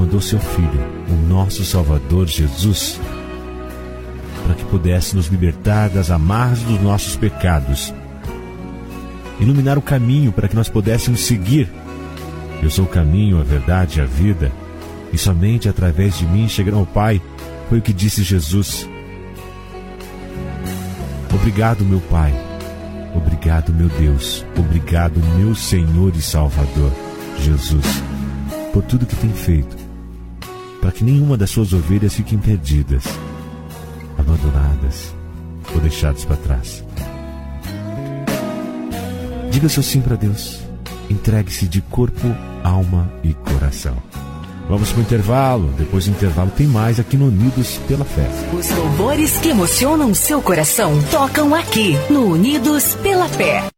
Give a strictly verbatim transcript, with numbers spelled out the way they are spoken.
mandou seu Filho, o nosso Salvador Jesus, para que pudesse nos libertar das amarras dos nossos pecados, iluminar o caminho para que nós pudéssemos seguir. Eu sou o caminho, a verdade e a vida, e somente através de mim chegarão ao Pai, foi o que disse Jesus. Obrigado, meu Pai. Obrigado, meu Deus. Obrigado, meu Senhor e Salvador, Jesus, por tudo que tem feito, para que nenhuma das suas ovelhas fiquem perdidas, abandonadas ou deixadas para trás. Diga seu sim para Deus. Entregue-se de corpo, alma e coração. Vamos para o intervalo. Depois do intervalo tem mais aqui no Unidos pela Fé. Os louvores que emocionam seu coração tocam aqui no Unidos pela Fé.